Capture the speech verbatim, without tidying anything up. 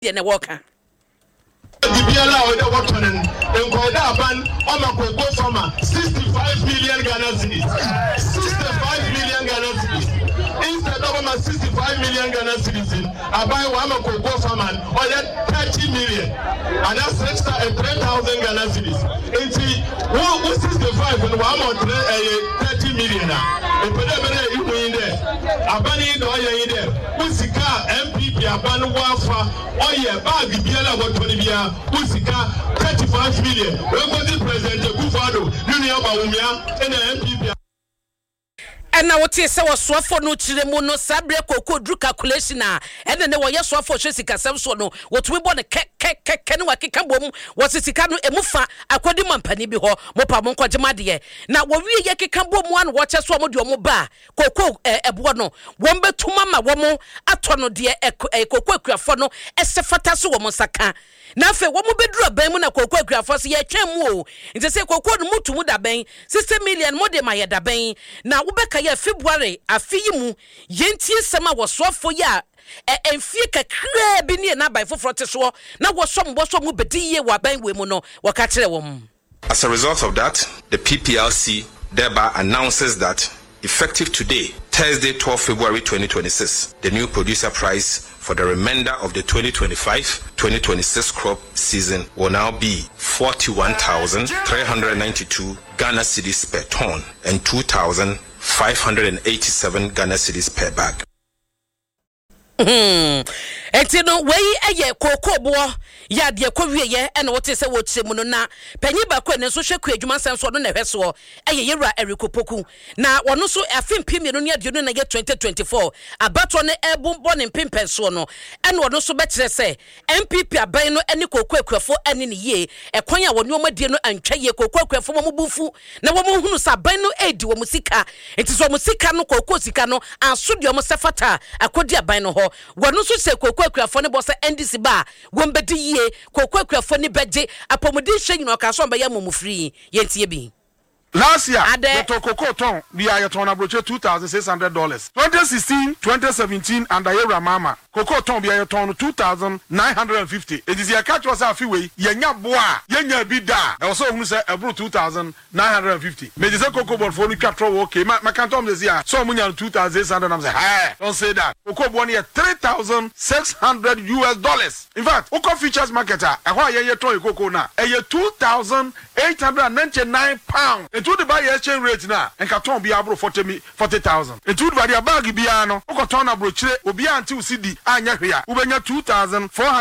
ye ne woka Dibiala o de wotonen enkoda ban o makoko farmer sixty-five million Ghana cedis sixty-five million Ghana cedis instead of my sixty-five million Ghana cedis I buy one makoko farmer o let thirty million and that's extra three thousand Ghana cedis enti wo sixty-five and one more thirty million na epede bere iwu inde abani do ye inde usika M P P abanu wafa oye bag biala wotoni bia usika thirty-five million we go the president Kufado union bawumia and M P P and now what is our swafo no chiremo no sabre koko dru calculation na and then we swafo sika samso no what we born ke ke ke ke no wakeka bom was sika no emufa akodi mampani bi ho mo pa mo nkogema de na wo wie ye keka bom an wo che so mo de mo ba koko ebo no wo mbetuma ma wo mo ato no de koko akuafo no esefata so wo mo saka na fe wo mo bedru aban mu na koko akuafo so ye twem mu o nti se koko no mutumu da ban sixty million mo de ma ye da ban na wo beka ye February afiyi mu yentie sema wo soafo ya enfie kakra bi ne na ban foforo te so na wo som bo som bediye wa ban we mu no wo ka kire wo. As a result of that, the P P L C thereby announces that effective today, Thursday, twelfth February twenty twenty-six, the new producer price for the remainder of the twenty twenty-five twenty twenty-six crop season will now be forty-one thousand three hundred ninety-two Ghana cedis per ton and two thousand five hundred eighty-seven Ghana cedis per bag. Hmm. Enti no wey eye koko bo ya de ko wieye e na wote se wo kyeremu no na panyi ba ko ne so hweku adwuma sanso no na hweso eye yewura erikopoku na wono so afimpi mienu ne aduno na ye twenty twenty-four abato ne ebombo ne mpempenso no e na wono so be kyere se M P P aban no ene koko akuafo ene ne ye ekwan a wono omadie no antwa ye koko akuafo mo bufu na wo mo hunu sa ban no edi wo musika enti so musika no koko sika no ansodi o mo sefata akodi aban no ho wono so se koko akuafo ne bo se N D C ba wombedi ye koko akuafo ne beje apomodi hwe nyina ka so mba ya momufri yentie bi. Last year, the Tokoko ton, we are ton abroche two thousand six hundred dollars. twenty sixteen, twenty seventeen, and the Yera Mama. Coco ton, we are ton two thousand nine hundred fifty. It is your catch was a few way, Yenya Boa, Yenya Bida. Also, who say about two thousand nine hundred fifty. Maybe the Coco ball for the capture, okay, my canton this year. So many two thousand six hundred. I'm saying, hey, don't say that. Coco one year three thousand six hundred U S dollars. In fact, Coco features marketer, and why you toy Coco now? A year two thousand eight hundred ninety-nine pounds. To the buy exchange rate now and carton be abro forty forty thousand. And to the buy bag biano, o carton abro chile, obi until C D anya here, ubenya two thousand four hundred.